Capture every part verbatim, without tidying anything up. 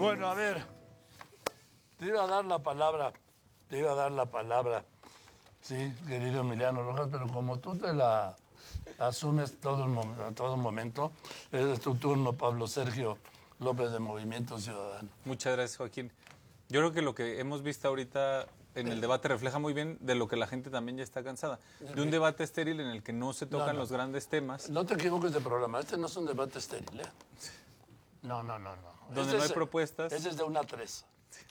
Bueno, a ver, te iba a dar la palabra, te iba a dar la palabra, sí, querido Emiliano Rojas, pero como tú te la asumes todo el, a todo momento, es tu turno, Pablo Sergio López de Movimiento Ciudadano. Muchas gracias, Joaquín. Yo creo que lo que hemos visto ahorita en el debate refleja muy bien de lo que la gente también ya está cansada. De un debate estéril en el que no se tocan no, no. los grandes temas. No te equivoques de programa, este no es un debate estéril, ¿eh? No, no, no, no. Donde ese no hay es, propuestas. Ese es de una tres.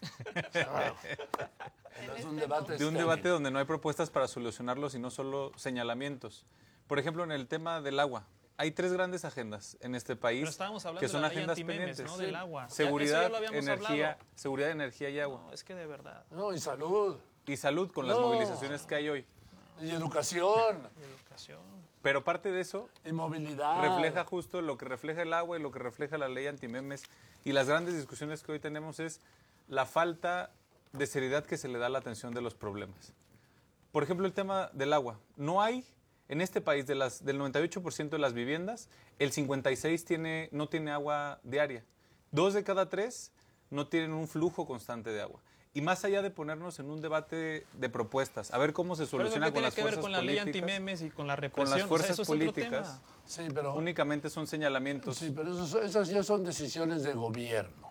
No es un debate de un debate donde no hay propuestas para solucionarlo, sino solo señalamientos. Por ejemplo, en el tema del agua. Hay tres grandes agendas en este país que son agendas pendientes, ¿no? Del agua. Seguridad, energía, seguridad, energía y agua. No, es que de verdad. No, y salud. Y salud con no. las movilizaciones que hay hoy. Y educación. Y educación. Pero parte de eso y movilidad. Refleja justo lo que refleja el agua y lo que refleja la ley antimemes. Y las grandes discusiones que hoy tenemos es la falta de seriedad que se le da a la atención de los problemas. Por ejemplo, el tema del agua. No hay... En este país, de las, del noventa y ocho por ciento de las viviendas, el cincuenta y seis por ciento tiene, no tiene agua diaria. Dos de cada tres no tienen un flujo constante de agua. Y más allá de ponernos en un debate de propuestas, a ver cómo se soluciona con las fuerzas políticas. ¿Qué tiene que ver con la ley antimemes y con la represión? Con las fuerzas o sea, eso políticas, sí, pero, únicamente son señalamientos. Sí, pero eso, esas ya son decisiones de gobierno.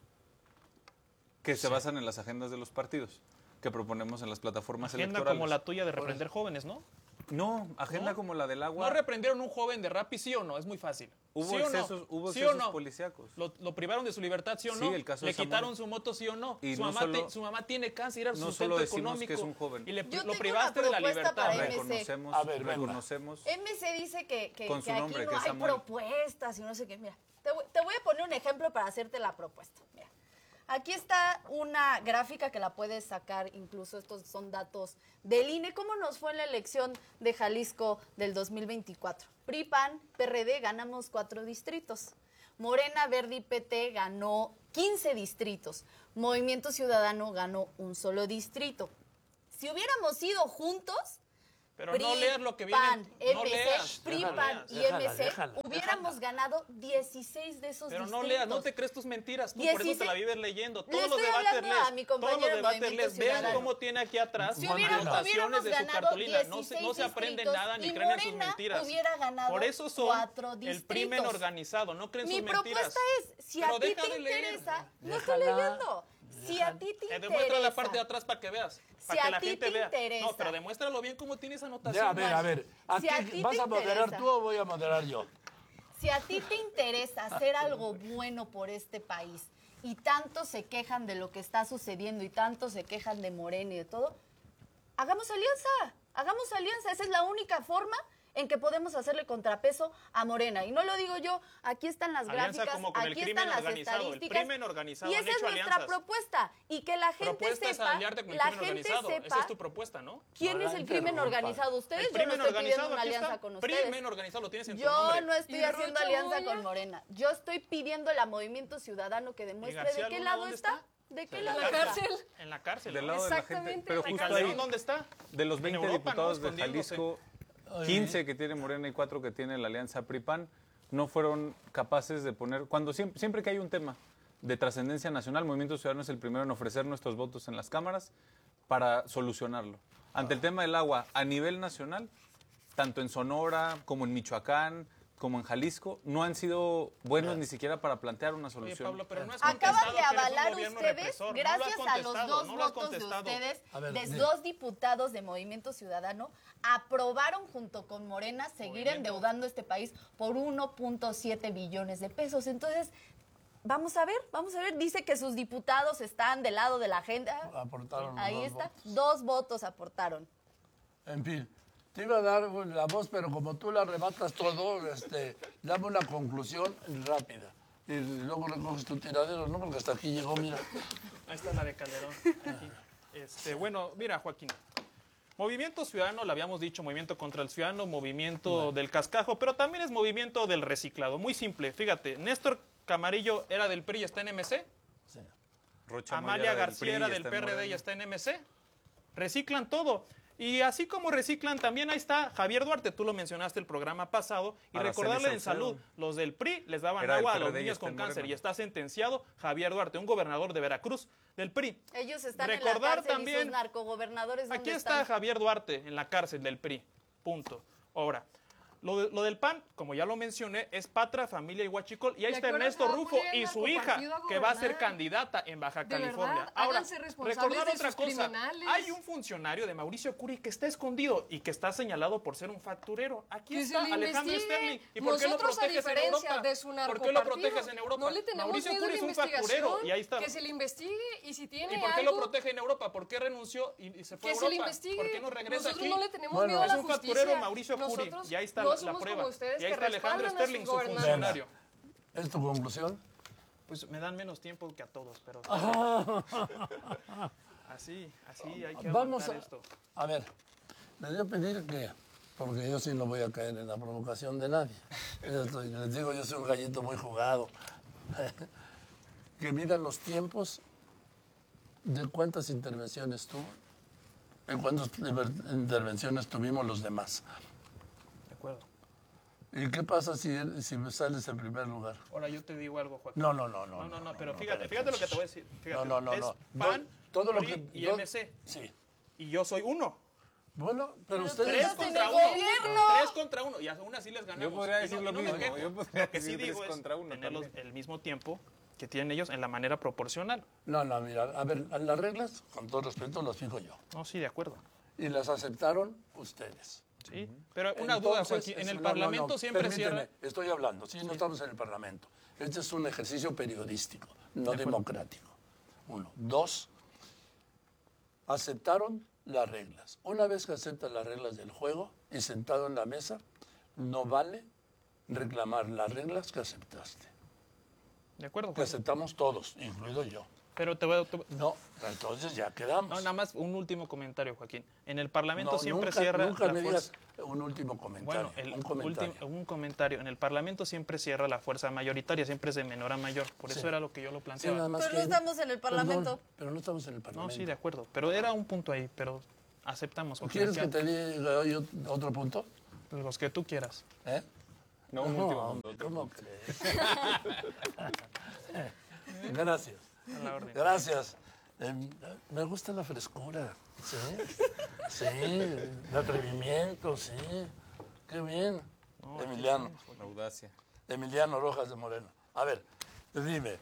Que se sí. basan en las agendas de los partidos, que proponemos en las plataformas Agenda electorales. Como la tuya de reprender jóvenes, ¿no? No, agenda ¿no? como la del agua. ¿No reprendieron un joven de Rappi, sí o no? Es muy fácil. Hubo ¿Sí excesos, o no? hubo ¿Sí excesos o no? policíacos. ¿Lo, ¿Lo privaron de su libertad, sí o no? Sí, el caso ¿Le de Samuel. quitaron su moto, sí o no? Y su, no mamá solo, te, su mamá tiene cáncer, era su no sustento solo decimos económico. Que es un joven. Y le, Yo lo tengo privaste de la libertad. para M C. Reconocemos, a ver, reconocemos. M C dice que, que, con que su nombre, aquí que no es hay Samuel. propuestas y no sé qué. Mira, te voy, te voy a poner un ejemplo para hacerte la propuesta. Mira. Aquí está una gráfica que la puedes sacar, incluso estos son datos del I N E. ¿Cómo nos fue en la elección de Jalisco del dos mil veinticuatro? P R I, P A N, P R D ganamos cuatro distritos. Morena, Verde y P T ganó quince distritos. Movimiento Ciudadano ganó un solo distrito. Si hubiéramos ido juntos... Pero P R I, no leas lo que viene. PAN, no M C, leas. P R I, Déjala, PAN y déjala, M C déjala, hubiéramos déjala. ganado dieciséis de esos Pero distritos. no leas, no te crees tus mentiras. Tú por eso te la vives leyendo. Le Todos los estoy debates hablando a lees. mi Todos los compañero debates Movimiento lees. Vean Ciudadano. cómo tiene aquí atrás Si hubiéramos- anotaciones hubiéramos de su ganado cartulina. No se, no dieciséis se aprenden distritos nada ni y creen en sus Morena mentiras. hubiera ganado Por eso son cuatro el distritos. crimen organizado. No creen Mi sus mentiras. propuesta es, si Pero a ti deja te de leer. interesa, no Déjala. estoy leyendo. Si a ti te Eh, interesa. demuestra la parte de atrás para que veas. Si Para que a la ti gente te vea. interesa. No, pero demuéstralo bien cómo tienes anotación. Ya, a ver, a ver. Aquí, Si a ti ¿vas te a moderar interesa. tú o voy a moderar yo? Si a ti te interesa hacer algo bueno por este país y tanto se quejan de lo que está sucediendo y tanto se quejan de Morena y de todo, hagamos alianza, hagamos alianza. Esa es la única forma en que podemos hacerle contrapeso a Morena. Y no lo digo yo, aquí están las Alianza gráficas, como con el aquí crimen están las organizado, el estadísticas. crimen organizado, y han esa es hecho nuestra alianzas. propuesta. Y que la gente Propuesta es sepa, aliarte con el la crimen gente organizado. sepa Esa es tu propuesta, ¿no? quién No es la el crimen interrumpa. organizado. Ustedes, El yo no crimen estoy pidiendo organizado, una aquí alianza está. con ustedes. Crimen organizado, lo tienes en tu Yo nombre. no estoy ¿Y haciendo Rocha alianza Moya? con Morena. Yo estoy pidiéndole a Movimiento Ciudadano que demuestre García de qué Luna lado dónde está. está? ¿De qué En lado la está? cárcel. En la cárcel. Del ¿no? lado de la gente. Exactamente. Pero ¿En justo Calderón ahí, dónde está? de los veinte Europa, ¿no? diputados de Escondiéndose. Jalisco, quince que tiene Morena y cuatro que tiene la alianza P R I P A N, no fueron capaces de poner, cuando siempre, siempre que hay un tema de trascendencia nacional, Movimiento Ciudadano es el primero en ofrecer nuestros votos en las cámaras para solucionarlo. Ante el tema del agua a nivel nacional, tanto en Sonora como en Michoacán, como en Jalisco, no han sido buenos ni siquiera para plantear una Oye, solución. Pablo, pero no has Acaban contestado de que eres un avalar gobierno ustedes, represor. No lo has gracias a los contestado, dos no lo has votos de contestado. ustedes, A ver, de di- dos diputados de Movimiento Ciudadano, aprobaron junto con Morena seguir Movimiento. endeudando este país por uno punto siete billones de pesos. Entonces, vamos a ver, vamos a ver. Dice que sus diputados están del lado de la agenda. Aportaron Ahí dos está, votos. dos votos aportaron. En fin, te iba a dar la voz, pero como tú la arrebatas todo, este, dame una conclusión rápida. Y luego recoges tu tiradero, ¿no? Porque hasta aquí llegó, mira. Ahí está la de Calderón. Aquí. Este, bueno, mira, Joaquín. Movimiento Ciudadano, le habíamos dicho, movimiento contra el ciudadano, movimiento del cascajo, pero también es movimiento del reciclado. Muy simple, fíjate, Néstor Camarillo era del P R I y está en M C. Sí. Rocha Moya Amalia era del García era P R I y del está en P R D y Morena. está en M C. Reciclan todo. Y así como reciclan, también ahí está Javier Duarte, tú lo mencionaste el programa pasado, y Araceli recordarle en Saucedo. salud, los del P R I les daban Era del agua a los P R D y niños está con en cáncer, Morena. y está sentenciado Javier Duarte, un gobernador de Veracruz del P R I. Ellos están Recordar en la cárcel también- y sus narcogobernadores, ¿dónde Aquí están? está Javier Duarte en la cárcel del P R I, punto. Ahora, lo, de- lo del P A N, como ya lo mencioné, es Patra, Familia y Huachicol. Y ahí ¿De está acuerdo? Ernesto Se va a Rufo poner el y su hija, narcopartido a que va a ser gobernar. candidata en Baja De California. verdad, Ahora, háganse responsables recordar de otra sus cosa. criminales. Hay un funcionario de Mauricio Curi que está escondido y que está señalado por ser un facturero. Aquí Que se está le Alejandro investigue. Sterling. ¿Y por qué lo Nosotros, a proteges en diferencia Europa? de su ¿Por qué lo narcopartido, proteges en Europa? no le tenemos Mauricio miedo a Curi la es un investigación, facturero y ahí está. que se le investigue y si tiene ¿Y por qué algo, lo protege en Europa? ¿Por qué renunció y, y se fue que a se Europa? le investigue. ¿Por qué no regresa Nosotros aquí? no le tenemos Bueno, miedo a Es la un justicia. facturero Mauricio Curi, Nosotros y ahí está no la, la somos prueba. como ustedes Y ahí que está Alejandro respaldan a Sterling, sus su gobernantes. funcionario. ¿Es tu conclusión? Pues me dan menos tiempo que a todos, pero así, así hay que Vamos aguantar a, esto. a ver, les voy a pedir que, porque yo sí no voy a caer en la provocación de nadie. Esto, les digo, yo soy un gallito muy jugado. Que midan los tiempos de cuántas intervenciones tuvo, en cuántas intervenciones tuvimos los demás. De acuerdo. ¿Y qué pasa si, si sales en primer lugar? Ahora yo te digo algo, Joaquín. No, no, no, no. No, no, no, pero no, fíjate, espérate. fíjate lo que te voy a decir. Fíjate, No, no, no, es no. P A N, Todo lo P R I que y yo- M C. Sí. Y yo soy uno. Bueno, pero Pero ustedes... Tres Estás en contra el uno. gobierno. Tres contra uno. Y aún así les ganamos. Yo podría Y decir no- lo y no me mismo, quejo. yo podría Lo que sí decir digo tres es contra uno tener los- también. el mismo tiempo que tienen ellos en la manera proporcional. No, no, mira, a ver, las reglas, con todo respeto, las fijo yo. No, sí, de acuerdo. Y las aceptaron ustedes. Sí. Pero una duda, Entonces, Joaquín. En es- el no, no, Parlamento no, siempre permíteme, cierra. Estoy hablando, sí, no estamos en el Parlamento. Este es un ejercicio periodístico, no democrático. Uno. Dos, aceptaron las reglas. Una vez que aceptas las reglas del juego y sentado en la mesa, no vale reclamar las reglas que aceptaste. De acuerdo, Que Joaquín. aceptamos todos, incluido yo. Pero te voy a... te- No, entonces ya quedamos. No, nada más un último comentario, Joaquín. En el Parlamento No, siempre nunca, cierra nunca la me fuerza... digas un último comentario. Bueno, el un comentario. último- un comentario. En el Parlamento siempre cierra la fuerza mayoritaria, siempre es de menor a mayor. Por eso Sí. era lo que yo lo Sí, planteaba. nada más Pero que- no estamos en el Perdón, Parlamento. pero no estamos en el No, Parlamento. sí, de acuerdo. Pero era un punto ahí, pero aceptamos. Joaquín. ¿Quieres que Ya- te diga hoy ot- otro punto? Los que tú quieras. ¿Eh? No, un No, último hombre, punto. ¿cómo crees? Gracias. A la orden. Gracias. Eh, me gusta la frescura. Sí. Sí. El atrevimiento, sí. Qué bien. Emiliano. La audacia. Emiliano Rojas de Moreno. A ver, dime.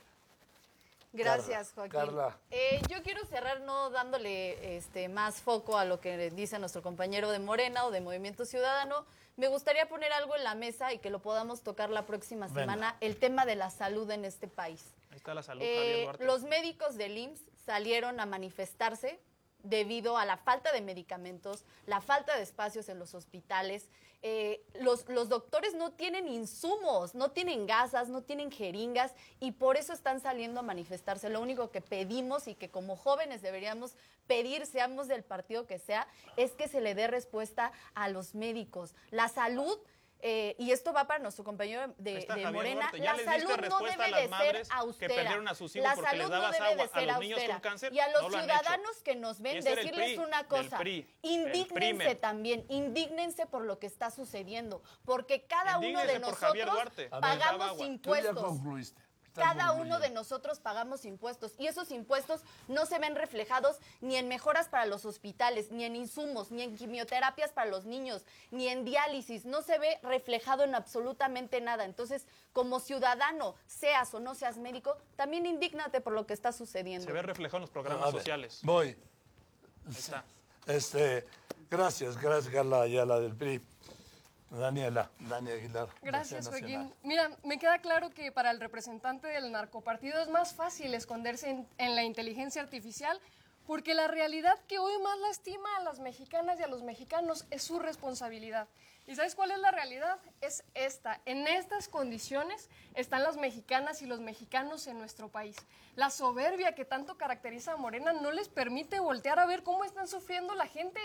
Gracias, Carla, Joaquín. Carla. Eh, yo quiero cerrar no dándole este, más foco a lo que dice nuestro compañero de Morena o de Movimiento Ciudadano. Me gustaría poner algo en la mesa y que lo podamos tocar la próxima Venga. semana, el tema de la salud en este país. Ahí está la salud, Eh, Javier Duarte. los médicos del I M S S salieron a manifestarse debido a la falta de medicamentos, la falta de espacios en los hospitales. Eh, los, los doctores no tienen insumos, no tienen gasas, no tienen jeringas y por eso están saliendo a manifestarse. Lo único que pedimos y que como jóvenes deberíamos pedir, seamos del partido que sea, es que se le dé respuesta a los médicos. La salud... Eh, y esto va para nuestro compañero de, Ahí está de Javier Morena, Duarte. Ya la les diste salud no respuesta a debe las de ser madres que austera. perdieron a sus hijos La porque les salud no dabas debe agua de a ser los niños austera. con cáncer, Y a los no lo han ciudadanos que nos ven, Ese era el decirles P R I, una del cosa, P R I, el indígnense primer. también, indígnense por lo que está sucediendo, porque cada uno Indígnense de por Javier nosotros Duarte. A ver, pagamos Agua. Tú ya impuestos. concluiste. Estás Cada uno concluyendo. de nosotros pagamos impuestos y esos impuestos no se ven reflejados ni en mejoras para los hospitales, ni en insumos, ni en quimioterapias para los niños, ni en diálisis. No se ve reflejado en absolutamente nada. Entonces, como ciudadano, seas o no seas médico, también indígnate por lo que está sucediendo. Se ve reflejado en los A programas ver, sociales. Voy. Ahí está. Este, gracias, gracias Carla Ayala del P R I. Daniela, Dani Aguilar. de Gracias, Acción Joaquín. Nacional. Mira, me queda claro que para el representante del narcopartido es más fácil esconderse en, en la inteligencia artificial porque la realidad que hoy más lastima a las mexicanas y a los mexicanos es su responsabilidad. ¿Y sabes cuál es la realidad? Es esta. En estas condiciones están las mexicanas y los mexicanos en nuestro país. La soberbia que tanto caracteriza a Morena no les permite voltear a ver cómo están sufriendo la gente.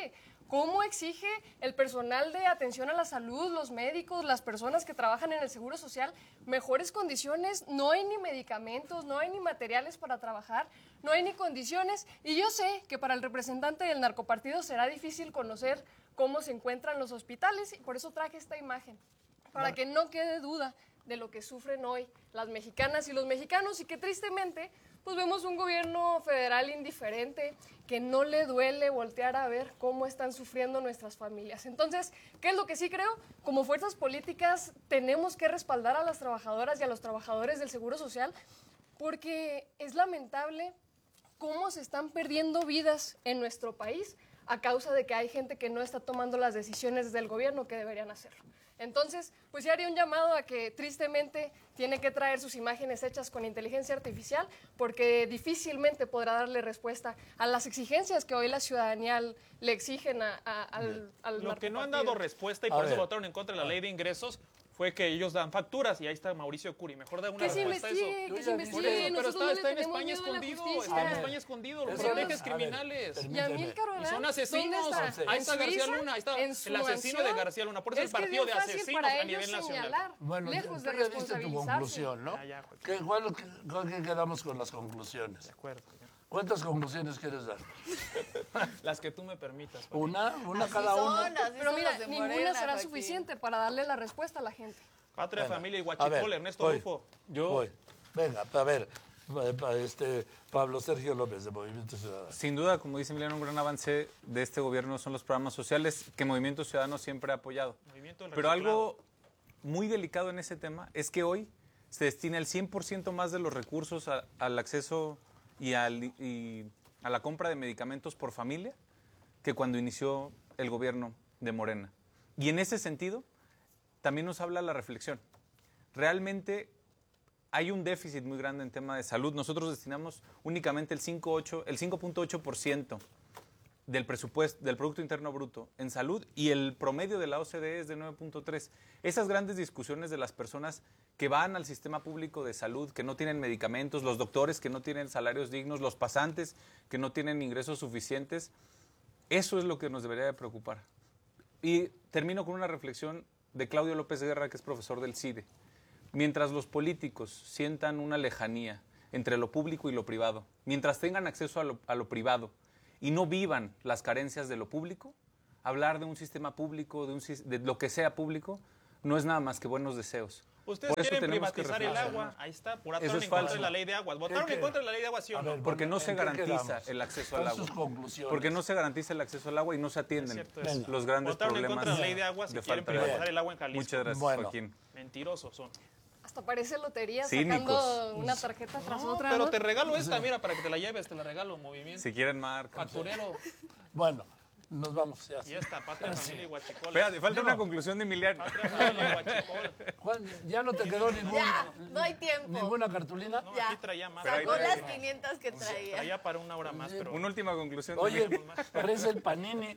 ¿Cómo exige el personal de atención a la salud, los médicos, las personas que trabajan en el Seguro Social, mejores condiciones? No hay ni medicamentos, no hay ni materiales para trabajar, no hay ni condiciones. Y yo sé que para el representante del narcopartido será difícil conocer cómo se encuentran los hospitales y por eso traje esta imagen, para que no quede duda de lo que sufren hoy las mexicanas y los mexicanos y que tristemente pues vemos un gobierno federal indiferente que no le duele voltear a ver cómo están sufriendo nuestras familias. Entonces, ¿qué es lo que sí creo? Como fuerzas políticas tenemos que respaldar a las trabajadoras y a los trabajadores del Seguro Social porque es lamentable cómo se están perdiendo vidas en nuestro país a causa de que hay gente que no está tomando las decisiones del gobierno que deberían hacerlo. Entonces, pues sí haría un llamado a que tristemente tiene que traer sus imágenes hechas con inteligencia artificial porque difícilmente podrá darle respuesta a las exigencias que hoy la ciudadanía le exigen a, a, al, al Lo que no han narcopartido. dado respuesta y A por eso ver. votaron en contra de la ley de ingresos fue que ellos dan facturas y ahí está Mauricio Curi. Mejor da una Que se respuesta a investigue, eso. que se Yo ya vi- Por investigue. eso, pero Nosotros está, no está le en tenemos España miedo a la escondido, justicia. está en A ver. España escondido, los Eso personajes es, a ver, criminales. permíteme. Yamil Carolan, Y son ¿dónde asesinos. está? Ahí ¿En está García Suiza? Luna, ahí está ¿En el su asesino mansión? de García Luna. Por eso Es el que es partido bien de fácil asesinos para a ellos nivel nacional. señalar, Bueno, lejos tú de ya diste tu responsabilizarse. conclusión, ¿no? Ya, ya, Joaquín. ¿Qué, cuál- qué- ¿Con qué quedamos con las conclusiones? De acuerdo. ¿Cuántas conclusiones quieres dar? Las que tú me permitas. Joaquín. ¿Una? ¿Una Así cada son, una? así Pero son mira, los de ninguna Morena, será Joaquín. suficiente para darle la respuesta a la gente. Patria, Bueno, familia y a Huachicol, ver, Ernesto voy. Rufo. Yo, Voy. Venga, a ver, pa- pa- este, Pablo Sergio López, de Movimiento Ciudadano. sin duda, como dice Emiliano, un gran avance de este gobierno son los programas sociales que Movimiento Ciudadano siempre ha apoyado. Movimiento del Pero reciclado. algo muy delicado en ese tema es que hoy se destina el cien por ciento más de los recursos a- al acceso y, al- y a la compra de medicamentos por familia que cuando inició el gobierno de Morena. Y en ese sentido, también nos habla la reflexión. Realmente hay un déficit muy grande en tema de salud. Nosotros destinamos únicamente el cinco punto ocho, el cinco punto ocho por ciento del presupuesto, del Producto Interno Bruto en salud y el promedio de la O C D E es de nueve punto tres. Esas grandes discusiones de las personas que van al sistema público de salud, que no tienen medicamentos, los doctores que no tienen salarios dignos, los pasantes que no tienen ingresos suficientes, eso es lo que nos debería de preocupar. Y termino con una reflexión de Claudio López Guerra, que es profesor del C I D E. Mientras los políticos sientan una lejanía entre lo público y lo privado, mientras tengan acceso a lo, a lo privado y no vivan las carencias de lo público, hablar de un sistema público, de, un, sis- de lo que sea público, no es nada más que buenos deseos. Ustedes Por eso quieren tenemos que privatizar el reflexionar. agua. Ahí está. Por Eso votaron es en contra falso. de la ley de aguas. ¿Votaron ¿Qué- en contra de la ley de aguas, sí o A no? ver, Porque no ¿en se qué garantiza quedamos? el acceso Son al agua. sus conclusiones. Porque no se garantiza el acceso al agua y no se atienden Es cierto eso. los grandes Votaron en problemas contra de la ley de aguas y de quieren falta de privatizar agua. el agua en Jalisco. Muchas gracias, Bueno. Joaquín. Mentirosos son. Hasta parece lotería Cínicos. sacando una tarjeta tras No, otra. pero ¿no? te regalo esta, mira, para que te la lleves, te la regalo, movimiento. Si quieren marca. Facturero. Bueno, nos vamos. Ya. Y esta, Patria, familia y Huachicol. Espérate, falta una conclusión de Emiliano. Patria, familia y Huachicol. Juan, ¿ya no te quedó ningún, Ya, no hay tiempo. ninguna cartulina? No, Ya. aquí traía más. Pero ahí Sacó trae- las quinientas que traía. Traía para una hora más, pero Una última conclusión. de Oye, Emiliano. parece el Panini.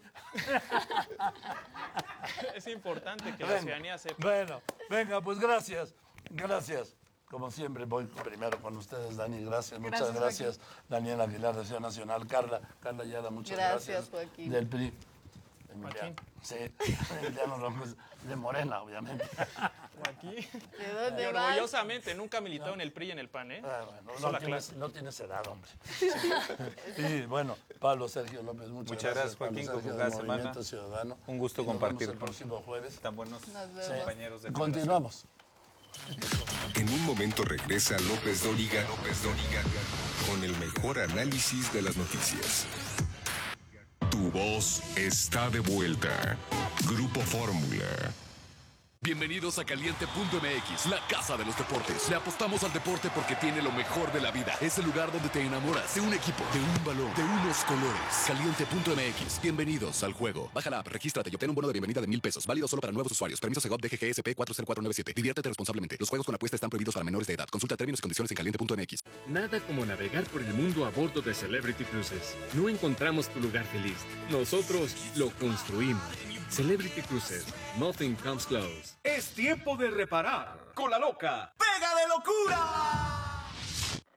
es importante que la Venga. ciudadanía sepa. Bueno, venga, pues gracias. Gracias. Como siempre, voy primero con ustedes, Dani. Gracias, muchas Gracias, gracias. Daniela Aguilar, de Acción Nacional. Carla, Carla Yada, muchas Gracias, gracias. Joaquín. Del P R I. Emiliano. Joaquín. Sí, Emiliano López, de Morena, obviamente. Aquí. ¿De dónde Y vas? orgullosamente nunca militó en el P R I y en el P A N, ¿eh? Ah, bueno, Sola no, tienes, clase. no tienes edad, hombre. Y bueno, Pablo Sergio López, muchas, Muchas gracias, Pablo Joaquín, Sergio, como de cada semana. Movimiento Ciudadano. Un gusto Y nos compartir vemos el con- próximo jueves. Tan buenos Nos vemos. compañeros de Continuamos. En un momento regresa López Dóriga, López Dóriga con el mejor análisis de las noticias. Tu voz está de vuelta. Grupo Fórmula. Bienvenidos a Caliente punto M X, la casa de los deportes. Le apostamos al deporte porque tiene lo mejor de la vida. Es el lugar donde te enamoras de un equipo, de un balón, de unos colores. Caliente punto M X. Bienvenidos al juego. Baja la app, regístrate y obtén un bono de bienvenida de mil pesos. Válido solo para nuevos usuarios. Permiso Segov D G G S P cuatro cero cuatro nueve siete. Diviértete responsablemente. Los juegos con apuesta están prohibidos para menores de edad. Consulta términos y condiciones en caliente punto M X. Nada como navegar por el mundo a bordo de Celebrity Cruises. No encontramos tu lugar feliz. Nosotros lo construimos. Celebrity Cruises. Nothing comes close. Es tiempo de reparar con la loca. ¡Pega de locura!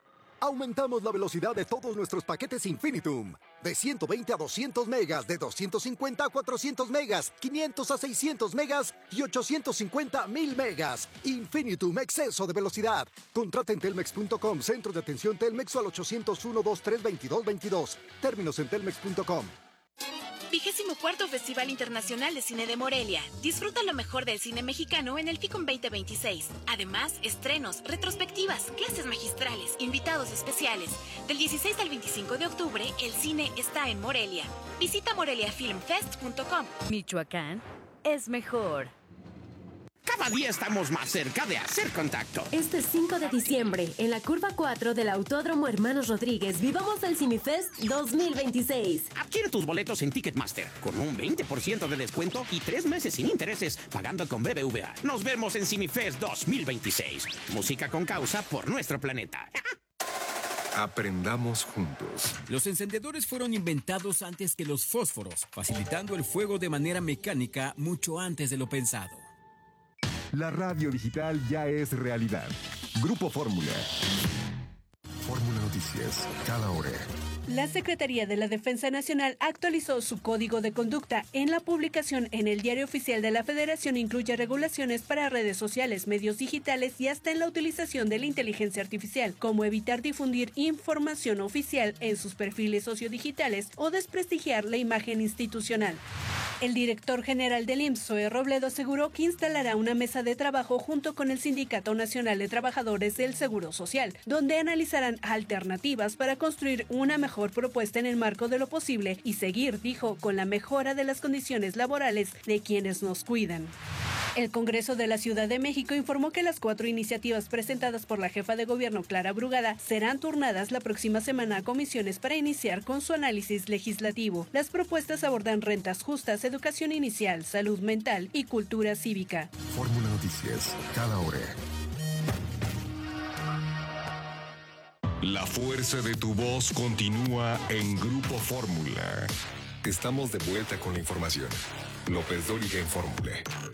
Aumentamos la velocidad de todos nuestros paquetes Infinitum. De ciento veinte a doscientos megas, de doscientos cincuenta a cuatrocientos megas, quinientos a seiscientos megas y ochocientos cincuenta a mil megas. Infinitum, exceso de velocidad. Contrata en telmex punto com, centro de atención Telmex o al ochocientos uno, veintitrés, veintidós veintidós. Términos en telmex punto com. Vigésimo cuarto Festival Internacional de Cine de Morelia. Disfruta lo mejor del cine mexicano en el FICOM veinte veintiséis. Además, estrenos, retrospectivas, clases magistrales, invitados especiales. Del dieciséis al veinticinco de octubre, el cine está en Morelia. Visita morelia film fest punto com. Michoacán es mejor. Cada día estamos más cerca de hacer contacto. Este cinco de diciembre, en la curva cuatro del Autódromo Hermanos Rodríguez, vivamos el CineFest dos mil veintiséis. Adquiere tus boletos en Ticketmaster con un veinte por ciento de descuento y tres meses sin intereses pagando con B B V A. Nos vemos en CineFest dos mil veintiséis. Música con causa por nuestro planeta. Aprendamos juntos. Los encendedores fueron inventados antes que los fósforos, facilitando el fuego de manera mecánica mucho antes de lo pensado. La radio digital ya es realidad. Grupo Fórmula. Fórmula Noticias, cada hora. La Secretaría de la Defensa Nacional actualizó su código de conducta. En la publicación en el Diario Oficial de la Federación incluye regulaciones para redes sociales, medios digitales y hasta en la utilización de la inteligencia artificial, como evitar difundir información oficial en sus perfiles sociodigitales o desprestigiar la imagen institucional. El director general del I M S S, Zoe Robledo, aseguró que instalará una mesa de trabajo junto con el Sindicato Nacional de Trabajadores del Seguro Social, donde analizarán alternativas para construir una mejor propuesta en el marco de lo posible y seguir, dijo, con la mejora de las condiciones laborales de quienes nos cuidan. El Congreso de la Ciudad de México informó que las cuatro iniciativas presentadas por la jefa de gobierno, Clara Brugada, serán turnadas la próxima semana a comisiones para iniciar con su análisis legislativo. Las propuestas abordan rentas justas, educación inicial, salud mental y cultura cívica. Fórmula Noticias, cada hora. La fuerza de tu voz continúa en Grupo Fórmula. Estamos de vuelta con la información. López Dóriga en Fórmula.